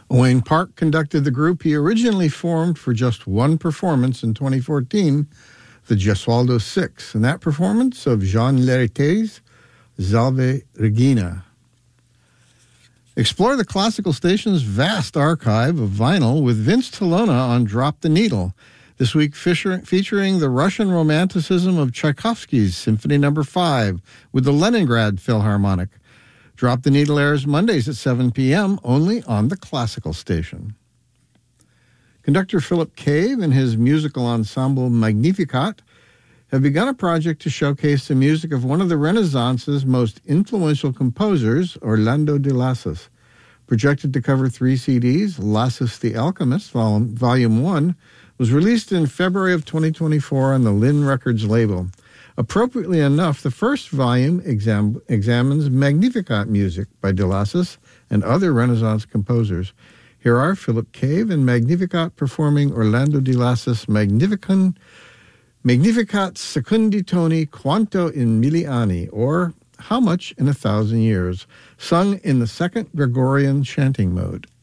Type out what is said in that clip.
Owain Park conducted the group he originally formed for just one performance in 2014, the Gesualdo Six, and that performance of Jean Lérité's Salve Regina. Explore the classical station's vast archive of vinyl with Vince Tolona on Drop the Needle, this week featuring the Russian Romanticism of Tchaikovsky's Symphony No. 5 with the Leningrad Philharmonic. Drop the Needle airs Mondays at 7 p.m. only on the classical station. Conductor Philip Cave and his musical ensemble Magnificat have begun a project to showcase the music of one of the Renaissance's most influential composers, Orlando de Lassus. Projected to cover 3 CDs, Lassus the Alchemist, Volume 1, was released in February of 2024 on the Lynn Records label. Appropriately enough, the first volume examines Magnificat music by de Lassus and other Renaissance composers. Here are Philip Cave and Magnificat performing Orlando de Lassus' Magnificat Secondi Toni Quanto in Mille Anni, or How Much in 1,000 Years, sung in the second Gregorian chanting mode.